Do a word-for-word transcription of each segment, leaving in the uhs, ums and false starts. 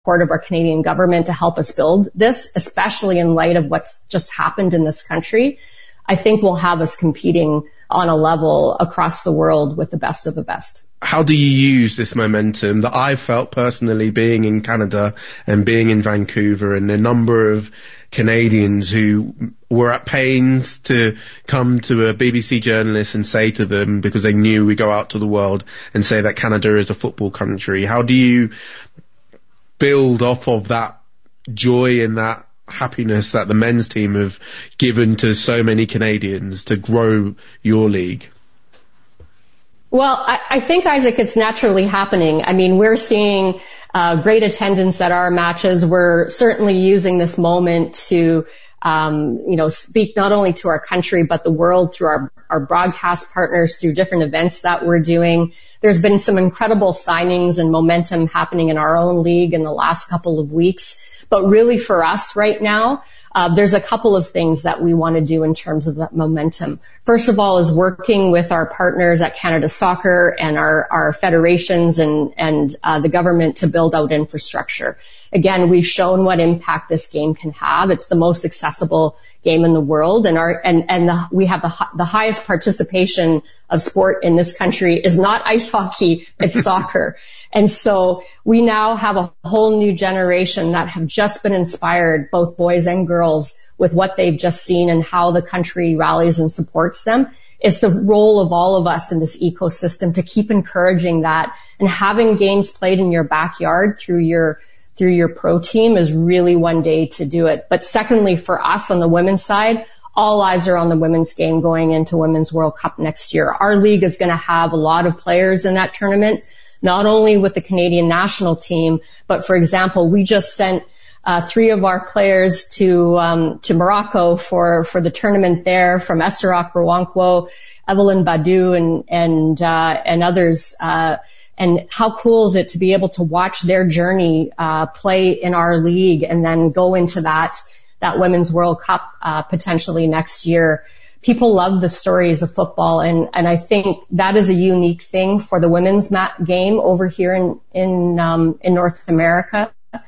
support of our Canadian government to help us build this, especially in light of what's just happened in this country, I think will have us competing on a level across the world with the best of the best. How do you use this momentum that I felt personally being in Canada and being in Vancouver, and a number of Canadians who were at pains to come to a B B C journalist and say to them, because they knew we go out to the world and say that Canada is a football country. How do you build off of that joy and that happiness that the men's team have given to so many Canadians to grow your league? Well, I, I think, Isaac, it's naturally happening. I mean, we're seeing uh, great attendance at our matches. We're certainly using this moment to, um, you know, speak not only to our country, but the world through our, our broadcast partners, through different events that we're doing. There's been some incredible signings and momentum happening in our own league in the last couple of weeks. But really for us right now, uh, there's a couple of things that we want to do in terms of that momentum. First of all is working with our partners at Canada Soccer and our, our federations and, and uh, the government to build out infrastructure. Again, we've shown what impact this game can have. It's the most accessible game in the world, and our and and the, we have the the highest participation of sport in this country is not ice hockey, it's soccer. And so we now have a whole new generation that have just been inspired, both boys and girls, with what they've just seen and how the country rallies and supports them. It's the role of all of us in this ecosystem to keep encouraging that, and having games played in your backyard through your through your pro team is really one day to do it. But secondly, for us on the women's side, all eyes are on the women's game going into Women's World Cup next year. Our league is going to have a lot of players in that tournament, not only with the Canadian national team, but for example, we just sent uh, three of our players to um, to Morocco for for the tournament there, from Esarok Rawankwo, Evelyn Badu, and and uh, and others. Uh, And how cool is it to be able to watch their journey uh play in our league and then go into that that Women's World Cup uh potentially next year. People love the stories of football, and and I think that is a unique thing for the women's mat game over here in in um in North America.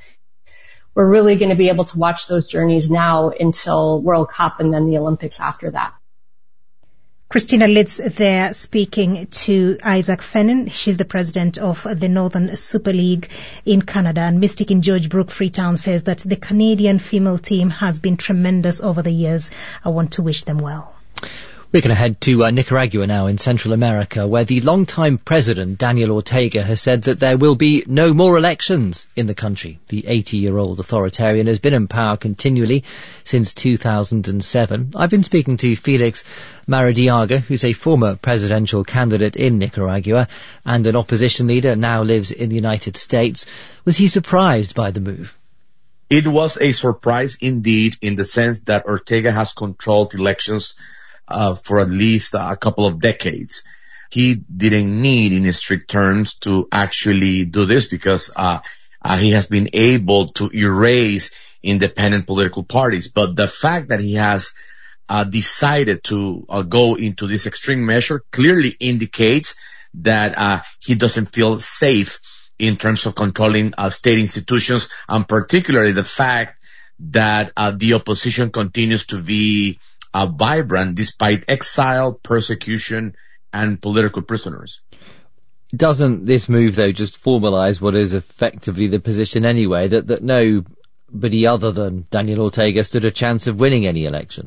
We're really going to be able to watch those journeys now until World Cup and then the Olympics after that. Christina Litz there speaking to Isaac Fennin. She's the president of the Northern Super League in Canada. And Mystic in George Brook, Freetown, says that the Canadian female team has been tremendous over the years. I want to wish them well. We're going to head to uh, Nicaragua now in Central America, where the longtime president, Daniel Ortega, has said that there will be no more elections in the country. The eighty-year-old authoritarian has been in power continually since two thousand seven. I've been speaking to Felix Maradiaga, who's a former presidential candidate in Nicaragua and an opposition leader, now lives in the United States. Was he surprised by the move? It was a surprise indeed, in the sense that Ortega has controlled elections Uh, for at least uh, a couple of decades. He didn't need, in strict terms, to actually do this, because uh, uh, he has been able to erase independent political parties. But the fact that he has uh, decided to uh, go into this extreme measure clearly indicates that uh, he doesn't feel safe in terms of controlling uh, state institutions, and particularly the fact that uh, the opposition continues to be Uh, vibrant despite exile, persecution, and political prisoners. Doesn't this move, though, just formalise what is effectively the position anyway, that, that nobody other than Daniel Ortega stood a chance of winning any election?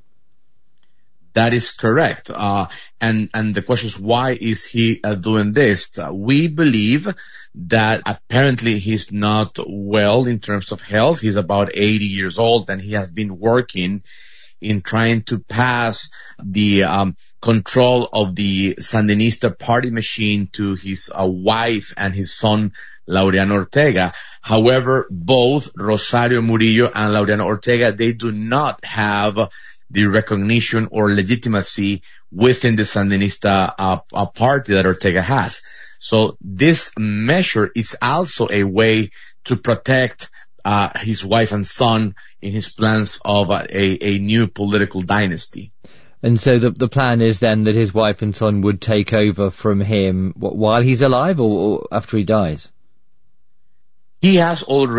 That is correct. Uh, and, and the question is, why is he uh, doing this? Uh, we believe that apparently he's not well in terms of health. He's about eighty years old, and he has been working in trying to pass the um, control of the Sandinista party machine to his uh, wife and his son, Laureano Ortega. However, both Rosario Murillo and Laureano Ortega, they do not have the recognition or legitimacy within the Sandinista uh, uh, party that Ortega has. So this measure is also a way to protect uh, his wife and son in his plans of uh, a, a new political dynasty. And so the the plan is then that his wife and son would take over from him what, while he's alive, or, or after he dies? He has already